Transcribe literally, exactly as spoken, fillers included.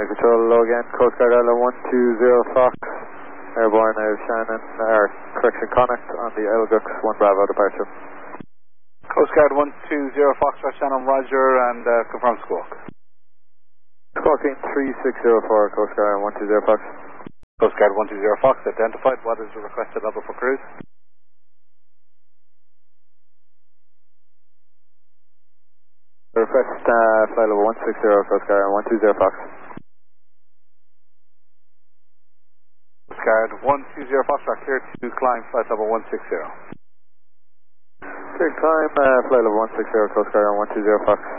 Flight Control, hello again, Coast Guard Island one two zero Fox, airborne out of Shannon, or correction, Connacht on the Elgux one Bravo departure. Coast Guard one two zero Fox, Shannon, Roger, and uh, confirm squawk. Squawking three six zero four, Coast Guard one two zero Fox. Coast Guard one two zero Fox, identified. What is the requested level for cruise? Request uh, flight level one six zero, Coast Guard one two zero Fox. Coast Guard one two zero Fox, are clear to climb flight level one six zero. Clear climb, uh, flight level one six zero, Coast Guard one two zero Fox.